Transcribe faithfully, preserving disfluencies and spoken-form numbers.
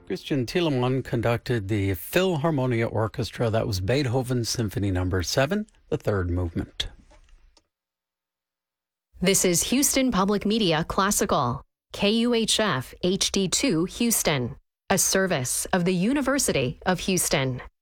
Christian Thielemann conducted the Philharmonia Orchestra. That was Beethoven's Symphony Number seven, the third movement. This is Houston Public Media Classical, K U H F H D two Houston, a service of the University of Houston.